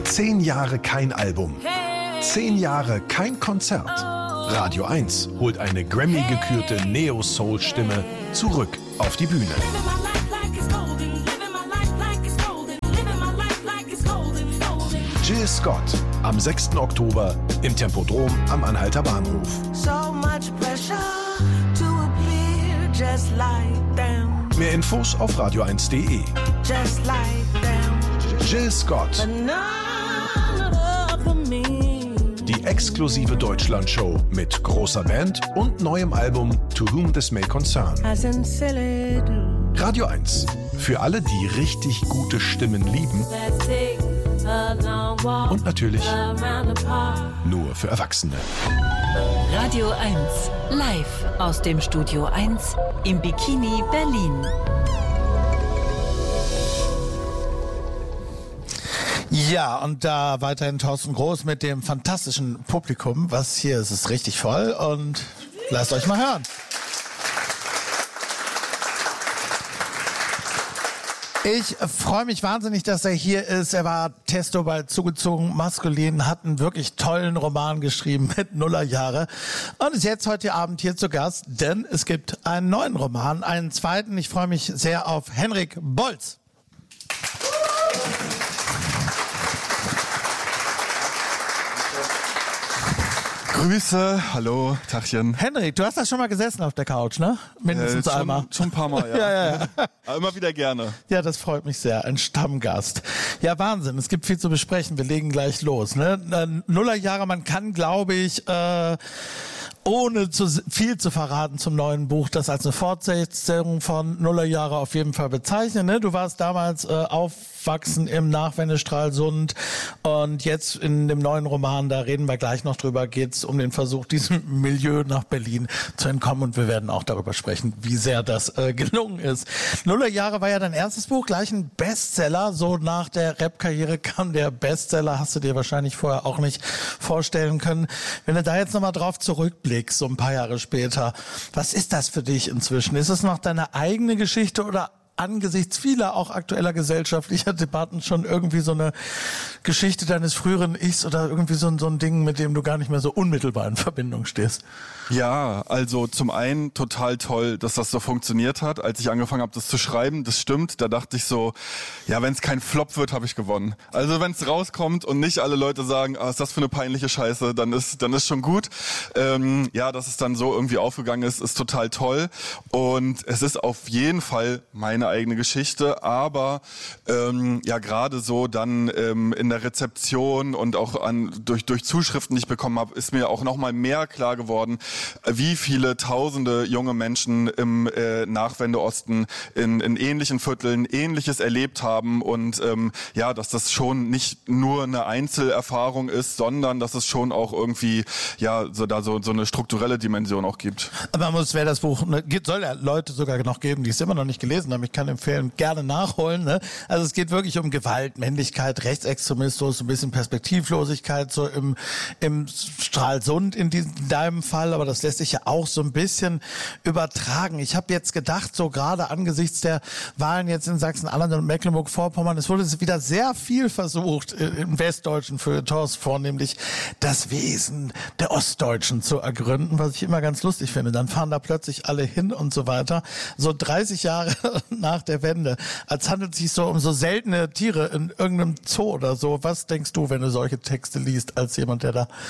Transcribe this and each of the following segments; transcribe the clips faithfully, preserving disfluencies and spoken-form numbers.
Zehn Jahre kein Album. Zehn Jahre kein Konzert. Radio eins holt eine Grammy-gekürte Neo-Soul-Stimme zurück auf die Bühne. Jill Scott am sechsten Oktober im Tempodrom am Anhalter Bahnhof. Mehr Infos auf radio eins punkt de. Jill Scott. Die exklusive Deutschland-Show mit großer Band und neuem Album To Whom This May Concern. Radio eins. Für alle, die richtig gute Stimmen lieben. Und natürlich nur für Erwachsene. Radio eins. Live aus dem Studio eins im Bikini Berlin. Ja, und da weiterhin Thorsten Groß mit dem fantastischen Publikum. Was hier ist, ist richtig voll und lasst euch mal hören. Ich freue mich wahnsinnig, dass er hier ist. Er war Testo bei Zugezogen Maskulin, hat einen wirklich tollen Roman geschrieben mit Nullerjahre und ist jetzt heute Abend hier zu Gast, denn es gibt einen neuen Roman, einen zweiten. Ich freue mich sehr auf Henrik Bolz. Grüße, hallo, Tachchen. Henrik, du hast da schon mal gesessen auf der Couch, ne? Mindestens äh, schon, einmal. Schon ein paar Mal, ja. ja, ja, ja. Aber immer wieder gerne. Ja, das freut mich sehr. Ein Stammgast. Ja, Wahnsinn. Es gibt viel zu besprechen. Wir legen gleich los. Ne? Nullerjahre, man kann, glaube ich, äh, ohne zu viel zu verraten zum neuen Buch, das als eine Fortsetzung von Nullerjahre auf jeden Fall bezeichnen. Ne? Du warst damals äh, aufwachsen im Nachwendestralsund und jetzt in dem neuen Roman, da reden wir gleich noch drüber, geht es um den Versuch, diesem Milieu nach Berlin zu entkommen und wir werden auch darüber sprechen, wie sehr das äh, gelungen ist. Nullerjahre war ja dein erstes Buch, gleich ein Bestseller. So nach der Rap-Karriere kam der Bestseller, hast du dir wahrscheinlich vorher auch nicht vorstellen können. Wenn du da jetzt nochmal drauf zurückblickst, so ein paar Jahre später. Was ist das für dich inzwischen? Ist es noch deine eigene Geschichte oder angesichts vieler auch aktueller gesellschaftlicher Debatten schon irgendwie so eine Geschichte deines früheren Ichs oder irgendwie so ein, so ein Ding, mit dem du gar nicht mehr so unmittelbar in Verbindung stehst? Ja, also zum einen total toll, dass das so funktioniert hat. Als ich angefangen habe, das zu schreiben, das stimmt, da dachte ich so, ja, wenn es kein Flop wird, habe ich gewonnen. Also wenn es rauskommt und nicht alle Leute sagen, ah, ist das für eine peinliche Scheiße, dann ist dann ist schon gut. Ähm, ja, dass es dann so irgendwie aufgegangen ist, ist total toll. Und es ist auf jeden Fall meine eigene Geschichte, aber ähm, ja, gerade so dann ähm, in der Rezeption und auch an durch durch Zuschriften, die ich bekommen habe, ist mir auch noch mal mehr klar geworden, wie viele tausende junge Menschen im äh, Nachwendeosten in, in ähnlichen Vierteln Ähnliches erlebt haben und ähm, ja, dass das schon nicht nur eine Einzelerfahrung ist, sondern dass es schon auch irgendwie ja so da so so eine strukturelle Dimension auch gibt. Aber man muss, wer das Buch, ne, soll ja Leute sogar noch geben, die es immer noch nicht gelesen haben. Ich kann empfehlen, gerne nachholen. Ne? Also es geht wirklich um Gewalt, Männlichkeit, Rechtsextremismus, ein bisschen Perspektivlosigkeit so im im Stralsund in, diesem, in deinem Fall. Aber das lässt sich ja auch so ein bisschen übertragen. Ich habe jetzt gedacht, so gerade angesichts der Wahlen jetzt in Sachsen-Anhalt und Mecklenburg-Vorpommern, es wurde wieder sehr viel versucht, im westdeutschen Feuilletons vornehmlich das Wesen der Ostdeutschen zu ergründen, was ich immer ganz lustig finde. Dann fahren da plötzlich alle hin und so weiter. So dreißig Jahre nach der Wende. Als handelt es sich so um so seltene Tiere in irgendeinem Zoo oder so. Was denkst du, wenn du solche Texte liest, als jemand, der da...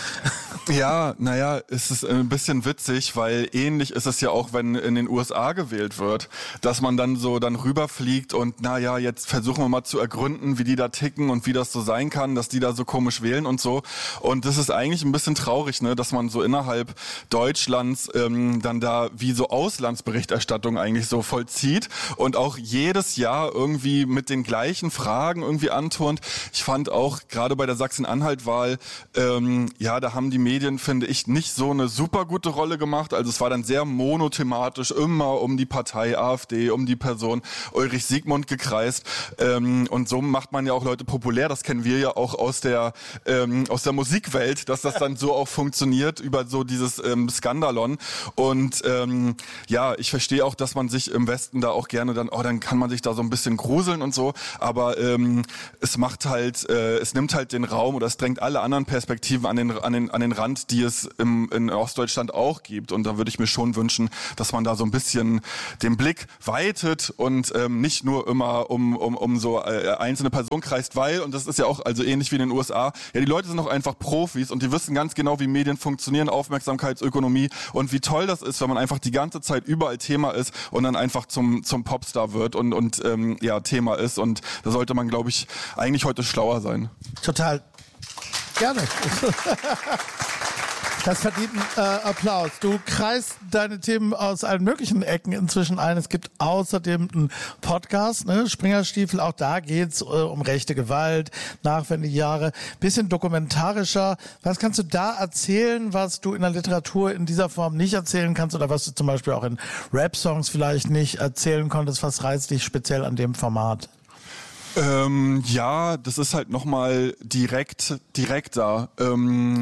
Ja, naja, es ist ein bisschen witzig, weil ähnlich ist es ja auch, wenn in den U S A gewählt wird, dass man dann so dann rüberfliegt und naja, jetzt versuchen wir mal zu ergründen, wie die da ticken und wie das so sein kann, dass die da so komisch wählen und so. Und das ist eigentlich ein bisschen traurig, ne, dass man so innerhalb Deutschlands ähm, dann da wie so Auslandsberichterstattung eigentlich so vollzieht und auch jedes Jahr irgendwie mit den gleichen Fragen irgendwie anturnt. Ich fand auch gerade bei der Sachsen-Anhalt-Wahl, ähm, ja, da haben die Medien Medien, finde ich, nicht so eine super gute Rolle gemacht. Also es war dann sehr monothematisch, immer um die Partei AfD, um die Person Ulrich Siegmund gekreist. Ähm, und so macht man ja auch Leute populär. Das kennen wir ja auch aus der ähm, aus der Musikwelt, dass das dann so auch funktioniert über so dieses ähm, Skandalon. Und ähm, ja, ich verstehe auch, dass man sich im Westen da auch gerne dann, oh, dann kann man sich da so ein bisschen gruseln und so. Aber ähm, es macht halt, äh, es nimmt halt den Raum oder es drängt alle anderen Perspektiven an den an den an den Rand, die es im, in Ostdeutschland auch gibt. Und da würde ich mir schon wünschen, dass man da so ein bisschen den Blick weitet und ähm, nicht nur immer um um um so äh, einzelne Personen kreist, weil, und das ist ja auch also ähnlich wie in den U S A, ja, die Leute sind auch einfach Profis und die wissen ganz genau, wie Medien funktionieren, Aufmerksamkeitsökonomie und wie toll das ist, wenn man einfach die ganze Zeit überall Thema ist und dann einfach zum zum Popstar wird und und ähm, ja, Thema ist. Und da sollte man, glaube ich, eigentlich heute schlauer sein. Total. Gerne. Das verdient äh, Applaus. Du kreist deine Themen aus allen möglichen Ecken inzwischen ein. Es gibt außerdem einen Podcast, ne? Springerstiefel, auch da geht's äh, um rechte Gewalt, Nachwendejahre, bisschen dokumentarischer. Was kannst du da erzählen, was du in der Literatur in dieser Form nicht erzählen kannst oder was du zum Beispiel auch in Rap-Songs vielleicht nicht erzählen konntest? Was reizt dich speziell an dem Format? Ähm, ja, das ist halt nochmal direkt, direkt da. Ähm,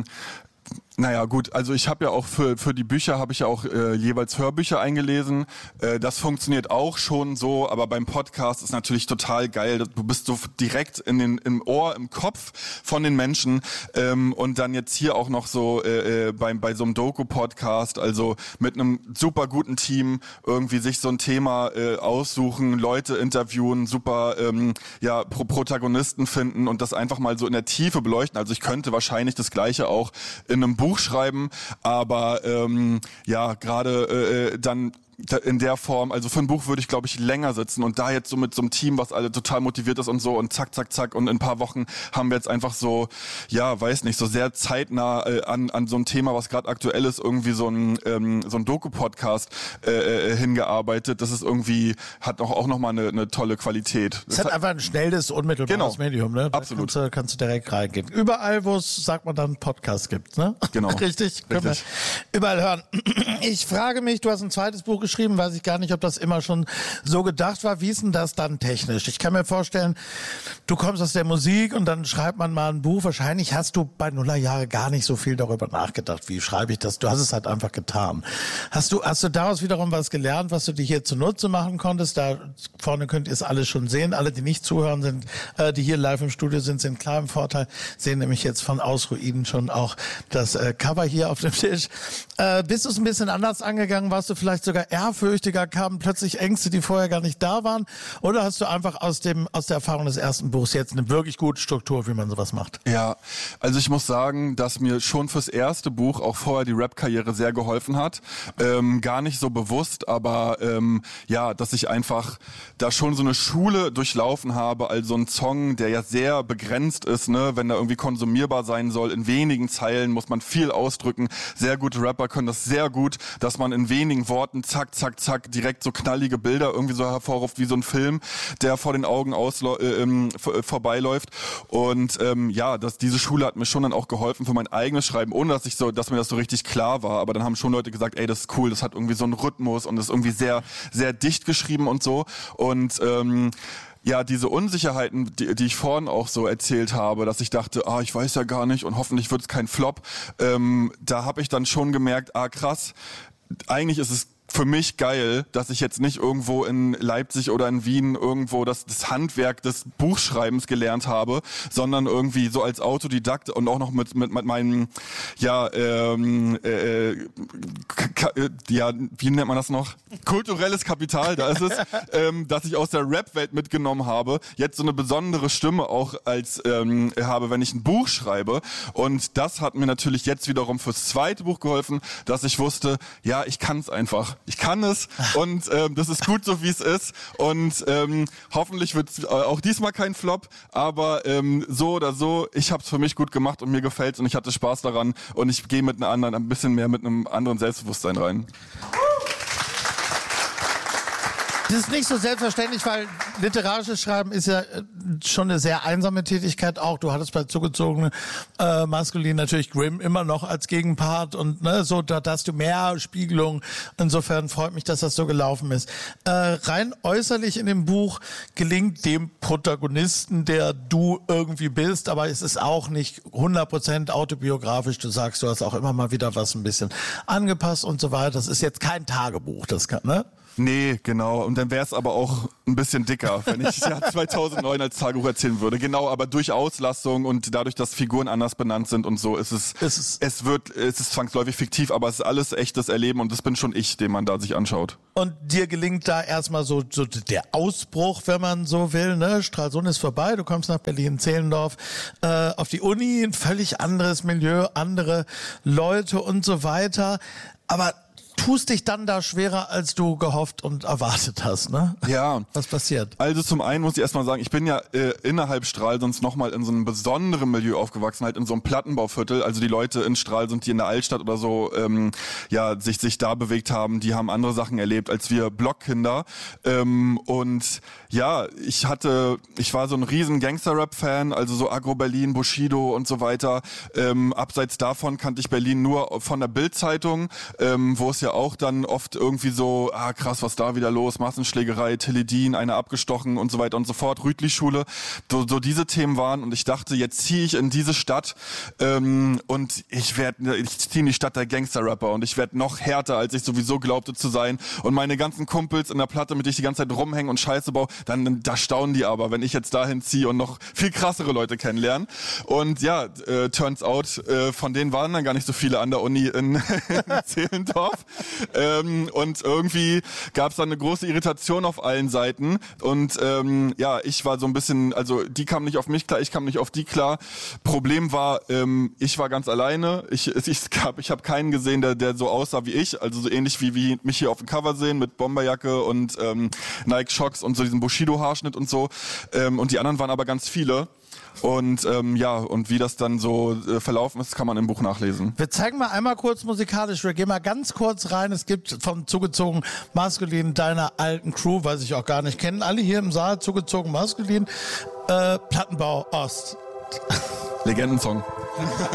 Naja gut, also ich habe ja auch für für die Bücher habe ich ja auch äh, jeweils Hörbücher eingelesen. Äh, das funktioniert auch schon so, aber beim Podcast ist natürlich total geil. Du bist so direkt in den im Ohr, im Kopf von den Menschen ähm, und dann jetzt hier auch noch so äh, bei bei so einem Doku-Podcast, also mit einem super guten Team irgendwie sich so ein Thema äh, aussuchen, Leute interviewen, super ähm, ja Pro- Protagonisten finden und das einfach mal so in der Tiefe beleuchten. Also ich könnte wahrscheinlich das Gleiche auch in einem Buch schreiben, aber ähm, ja, gerade äh, dann in der Form, also für ein Buch würde ich, glaube ich, länger sitzen und da jetzt so mit so einem Team, was alle total motiviert ist und so und zack, zack, zack und in ein paar Wochen haben wir jetzt einfach so, ja, weiß nicht, so sehr zeitnah äh, an an so ein Thema, was gerade aktuell ist, irgendwie so ein ähm, so ein Doku-Podcast äh, äh, hingearbeitet. Das ist irgendwie, hat auch, auch nochmal eine, eine tolle Qualität. Es hat einfach ein schnelles, unmittelbares genau. Medium, ne? Da absolut. Kannst du, kannst du direkt reingehen. Überall, wo es, sagt man dann, Podcast gibt, ne? Genau. Richtig? Können Richtig. wir überall hören. Ich frage mich, du hast ein zweites Buch geschrieben, weiß ich gar nicht, ob das immer schon so gedacht war. Wie ist denn das dann technisch? Ich kann mir vorstellen, du kommst aus der Musik und dann schreibt man mal ein Buch. Wahrscheinlich hast du bei Nullerjahre gar nicht so viel darüber nachgedacht. Wie schreibe ich das? Du hast es halt einfach getan. Hast du, hast du daraus wiederum was gelernt, was du dir hier zunutze machen konntest? Da vorne könnt ihr es alle schon sehen. Alle, die nicht zuhören, sind, äh, die hier live im Studio sind, sind klar im Vorteil. Sehen nämlich jetzt von Ausruiden schon auch das äh, Cover hier auf dem Tisch. Äh, bist du es ein bisschen anders angegangen? Warst du vielleicht sogar ehrfürchtig? Kamen plötzlich Ängste, die vorher gar nicht da waren? Oder hast du einfach aus dem aus der Erfahrung des ersten Buchs jetzt eine wirklich gute Struktur, wie man sowas macht? Ja, also ich muss sagen, dass mir schon fürs erste Buch auch vorher die Rap-Karriere sehr geholfen hat. Ähm, gar nicht so bewusst, aber ähm, ja, dass ich einfach da schon so eine Schule durchlaufen habe, also ein Song, der ja sehr begrenzt ist, ne, wenn er irgendwie konsumierbar sein soll. In wenigen Zeilen muss man viel ausdrücken. Sehr gute Rapper können das sehr gut, dass man in wenigen Worten zack, zack, zack, direkt so knallige Bilder irgendwie so hervorruft wie so ein Film, der vor den Augen auslo- äh, ähm, v- vorbeiläuft. Und ähm, ja, das, diese Schule hat mir schon dann auch geholfen für mein eigenes Schreiben, ohne dass ich so, dass mir das so richtig klar war. Aber dann haben schon Leute gesagt, ey, das ist cool, das hat irgendwie so einen Rhythmus und ist irgendwie sehr, sehr dicht geschrieben und so. Und ähm, ja, diese Unsicherheiten, die, die ich vorhin auch so erzählt habe, dass ich dachte, ah, ich weiß ja gar nicht und hoffentlich wird es kein Flop, ähm, da habe ich dann schon gemerkt, ah krass, eigentlich ist es für mich geil, dass ich jetzt nicht irgendwo in Leipzig oder in Wien irgendwo das, das Handwerk des Buchschreibens gelernt habe, sondern irgendwie so als Autodidakt und auch noch mit mit, mit meinem ja ähm, äh, ka- ja wie nennt man das noch kulturelles Kapital, da ist es, ähm, dass ich aus der Rap-Welt mitgenommen habe, jetzt so eine besondere Stimme auch als ähm, habe, wenn ich ein Buch schreibe, und das hat mir natürlich jetzt wiederum fürs zweite Buch geholfen, dass ich wusste, ja, ich kann es einfach. Ich kann es und ähm, das ist gut so, wie es ist, und ähm, hoffentlich wird es auch diesmal kein Flop, aber ähm, so oder so, ich habe es für mich gut gemacht und mir gefällt's und ich hatte Spaß daran und ich gehe mit einer anderen, ein bisschen mehr mit einem anderen Selbstbewusstsein rein. Das ist nicht so selbstverständlich, weil literarisches Schreiben ist ja schon eine sehr einsame Tätigkeit auch. Du hattest bei Zugezogene äh, Maskulin natürlich Grimm immer noch als Gegenpart und ne, so, da, da hast du mehr Spiegelung. Insofern freut mich, dass das so gelaufen ist. Äh, rein äußerlich in dem Buch gelingt dem Protagonisten, der du irgendwie bist, aber es ist auch nicht hundert Prozent autobiografisch. Du sagst, du hast auch immer mal wieder was ein bisschen angepasst und so weiter. Das ist jetzt kein Tagebuch, das kann, ne? Nee, genau. Und dann wäre es aber auch ein bisschen dicker, wenn ich das Jahr zweitausendneun als Tagebuch erzählen würde. Genau, aber durch Auslassung und dadurch, dass Figuren anders benannt sind und so, ist es, ist es, es wird, es ist zwangsläufig fiktiv, aber es ist alles echtes Erleben und das bin schon ich, den man da sich anschaut. Und dir gelingt da erstmal so, so der Ausbruch, wenn man so will, ne? Stralsund ist vorbei, du kommst nach Berlin-Zehlendorf, äh, auf die Uni, ein völlig anderes Milieu, andere Leute und so weiter. Aber tust dich dann da schwerer, als du gehofft und erwartet hast, ne? Ja. Was passiert? Also zum einen muss ich erstmal sagen, ich bin ja äh, innerhalb Stralsunds nochmal in so einem besonderen Milieu aufgewachsen, halt in so einem Plattenbauviertel. Also die Leute in Stralsund, die in der Altstadt oder so ähm, ja sich sich da bewegt haben, die haben andere Sachen erlebt als wir Blockkinder. Ähm, und ja, ich hatte, ich war so ein riesen Gangster-Rap-Fan, also so Agro-Berlin, Bushido und so weiter. Ähm, abseits davon kannte ich Berlin nur von der Bild-Zeitung, ähm, wo es ja auch dann oft irgendwie so, ah krass, was da wieder los, Massenschlägerei, Teledin, einer abgestochen und so weiter und so fort, Rütli-Schule, so, so diese Themen waren und ich dachte, jetzt ziehe ich in diese Stadt ähm, und ich werde, ich ziehe in die Stadt der Gangster-Rapper und ich werde noch härter, als ich sowieso glaubte zu sein und meine ganzen Kumpels in der Platte, mit denen ich die ganze Zeit rumhänge und Scheiße baue, dann da staunen die aber, wenn ich jetzt dahin ziehe und noch viel krassere Leute kennenlerne und ja, äh, turns out, äh, von denen waren dann gar nicht so viele an der Uni in, in Zehlendorf. Ähm, und irgendwie gab es dann eine große Irritation auf allen Seiten und ähm, ja, ich war so ein bisschen, also die kamen nicht auf mich klar, ich kam nicht auf die klar. Problem war, ähm, ich war ganz alleine, ich ich gab, ich habe keinen gesehen, der der so aussah wie ich, also so ähnlich wie wie mich hier auf dem Cover sehen mit Bomberjacke und ähm, Nike Shocks und so diesem Bushido-Haarschnitt und so ähm, und die anderen waren aber ganz viele. Und ähm, ja, und wie das dann so äh, verlaufen ist, kann man im Buch nachlesen. Wir zeigen mal einmal kurz musikalisch, wir gehen mal ganz kurz rein. Es gibt vom Zugezogen Maskulin deiner alten Crew, weiß ich auch gar nicht, kennen alle hier im Saal Zugezogen Maskulin, äh, Plattenbau Ost. Legendensong.